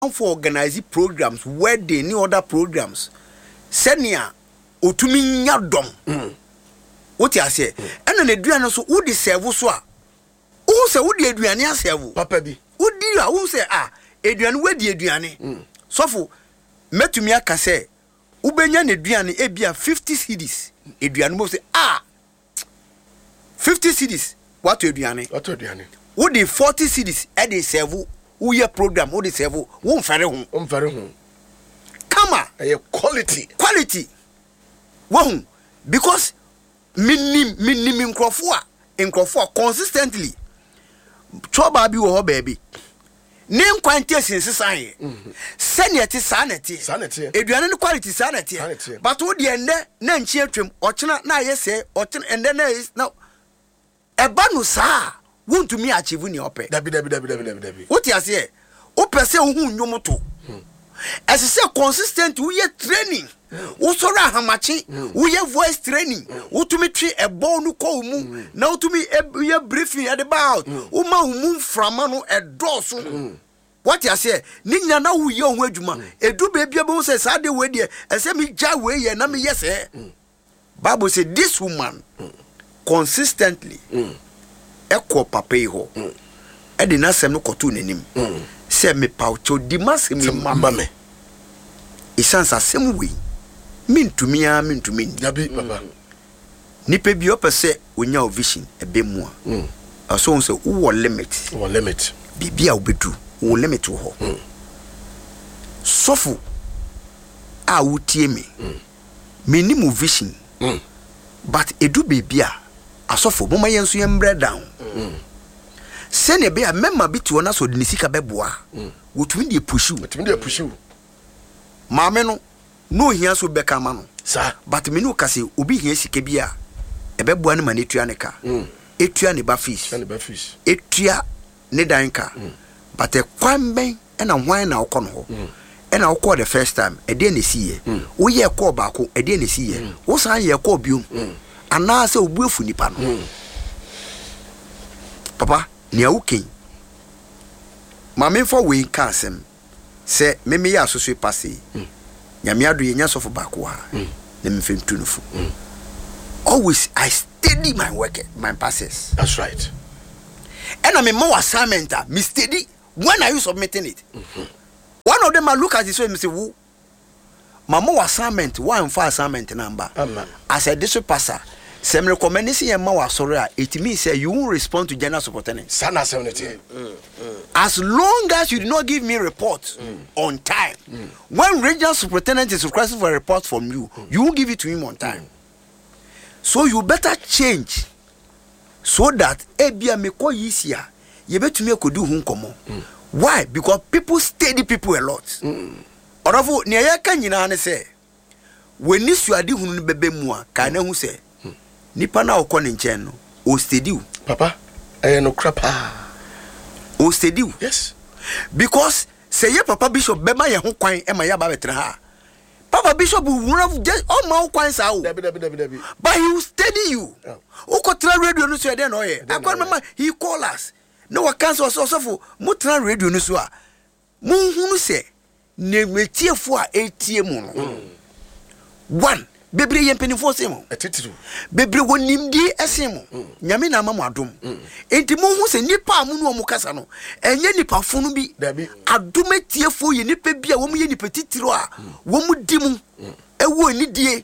for organizing programs, wedding, any other programs. Senia, utumi nyadom. What you say? And then the duane so who the serve so who say who the duane serve? Papa bi. Who say eduane we the eduane. So for metumi aka say ubenya ne duane ebia 50 cedis. Eduane mo say 50 cedis. What eduane? What eduane? Who the 40 cedis e dey serve who your program who dey serve who fare ho. Come on. Quality. Who? Because minim nkrofo consistently choba bi wo baby nim kwante sinsesan seneti saneti eduane ne quality saneti but wo de ende na nchi atwem ochena na yese ochena ende na eba no saa wontumi achieve ni ope dabi what you say o pese hu nnwom to as say consistent we training wo sora hamachi we voice training wo to me twi ebo no ko mu na wo to me ye briefing about wo ma mu frama no edoso what you say ni nya na wo ye ho adwuma edu be bia be say sa de we de ese mi ja we ye na me yes Bible say this woman consistently eko papai ho e de na sem no koto nanim se me paucho di masemi mama me isansa sem we mintumi yabi papa nipa bi opese onya vision ebe mu a so on say wo limit bibia obedu wo limit ho sofu a wutie me ni mu vision but edu bibia asofu mama yenso yembre down sene be a memma biti wona so de nisika beboa wotumi de pushu maame no hia so beka ma no sa but me no kase obi hia sika bia ebeboa ne manetua ne ka etua ne ba fish etua ne danka but e kwamben na hwan na okọ no ho na okọ the first time e de ne siye wo ye kọ baako e de ne siye wo san ye kọ biom ana se obuefu nipa no papa ni awuken maame fo we kansem se meme ya asoso passe nyame ado ye nya sofo baako ha na mfentu no fu always I study my work, my passes. That's right. And I'm a more assignment me steady when are you submitting it. One of them I look at this way and say who my more assignment one for assignment number I said this will pass some recommendation and more sorry it means say you won't respond to general superintendent sana 70 as long as you do not give me report on time when regional superintendent is requesting for a report from you you won't give it to him on time so you better change so that ebia me ko yisia ye betumi akodu hu nkomo why because people study people a lot orofo ne ya ka nyina ne se wani suade hunu no bebe mu a ka na hu se nipa na okọ ne nchen no o study papa no crapa o study yes because say ye papa bishop bema ye ho kwan e ma ya ba betre ha papa bishop will just all my kwan sa o but he will study you o ko tra radio no so e den no ye akon mama he call us no wa cancel so for mo tra radio no so a mo hunu se ne metiefo a etie mu no one bebre ye mpenifo se mo etitiru bebre wonimdi ese mo nyame na ama mo adom enti mo hu se nipa amu no mo kasa no enye nipa funu bi adom etiefo ye nipa bi a wo mo ye nipa titiro a wo mo di mu ewo ni die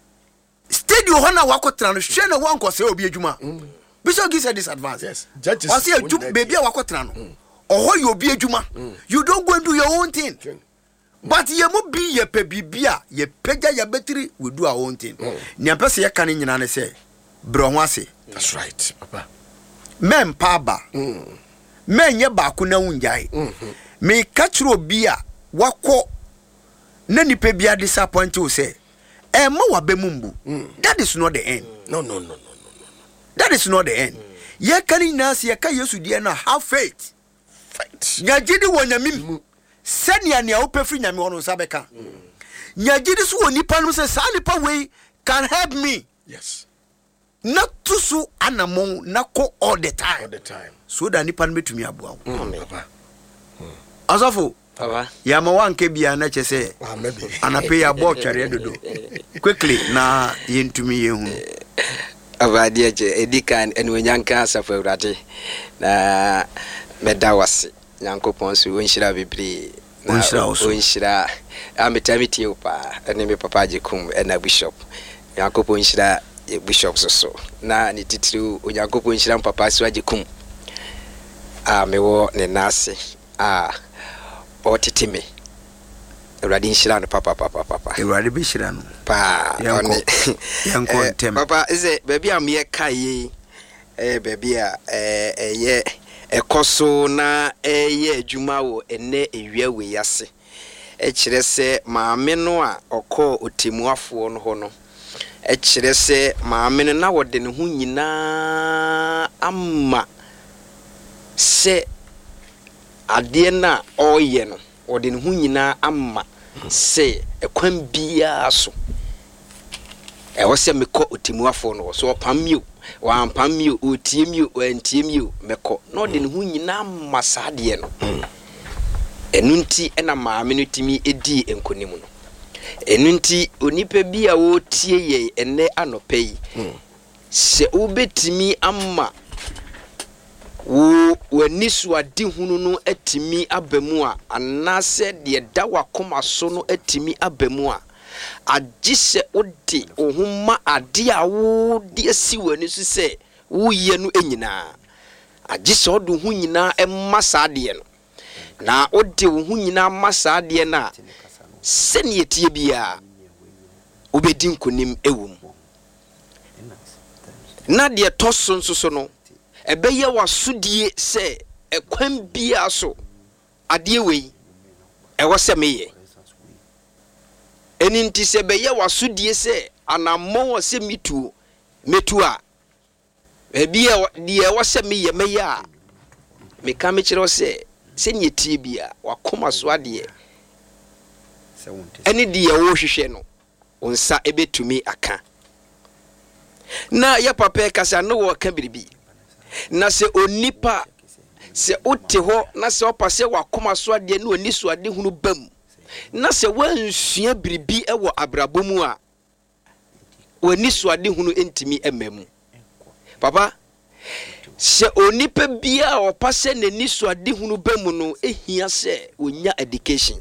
stadium ho na wakotra no hwe na wanko se obi adwuma bishop give this advance yes judges o se baby a wakotra no oho ye obi adwuma you don't go and do your own thing but ye mo bi ye pe bibia ye peja ya betri we do our own thing ni ampese ye kan nyina ne se bro ho ase that's right papa men paba men ye ba ko na unjai me catch obi a wako na ni pe bia disappoint you say e ma wa be mumbu that is not the end no that is not the end ye kan nyina se ye ka yesu die na have faith nyagidi wonyamim senia ne opefri nyame wono sabeka nyagidi so woni pa no se sa nipa we can help me yes not to so anamon nako all the time all the time so that nipa no betumi aboa papa asofo Yama wanke bia na chese. Anape ya bo tware dodo. Quickly na yentumi yehu. Abadia je edikan enwenyanka asafawrade na medawase Nyankopon so wonhira bebre na wonhira ametamiti opa ene me papa Jekum na bishop Nyankopon hira bishop so na ni titiri Nyankopon hira papa so Jekum mewo ne nase otitime Ewrade hira no papa Ewrade be hira no pa yanko ntem papa is baby am ye kai baby ye ekoso na ye adwuma wo ene ewia we yase kire se maame no a okọ otemuafo no ho no kire se maame no na wode ne hu nyina amma se ade na oye no wode ne hu nyina amma se ekwan bia so wose mekọ otemuafo no so pamio wa pamio otiemio antiemio mekọ no de ne hu nyina masade no enunti ena maame no timi edi enkonim no enunti onipa bia wo tie ye ene anopei se obetimi amma wo wanisu adi hunu no atimi abamu a anase de dawa koma so no atimi abamu a agise odi ohuma ade a wo de asi wani so se wo ye no enyina agise odo hu nyina emasa de no na odi hu nyina masa de na se ne etie bia obedi nkonim ewum na de toso nso no ebeye wasodie se ekwan bia so ade wei ewo se meye eninti se beye wasodie se anammo wose metu a ebia de ewo se meye meye a meka me kire se nye tie bia wakoma so ade eni de ewo hwehwe no onsa ebetumi aka na ya papa kasa no wo ka biribi na se onipa se ote ho na se opase wakoma so ade na oni so ade hunu bam na se wansua biribi ewo abrabomu a oni so ade hunu entimi emamu papa se onipa bia opase na ni so ade hunu bam no ehia se onya education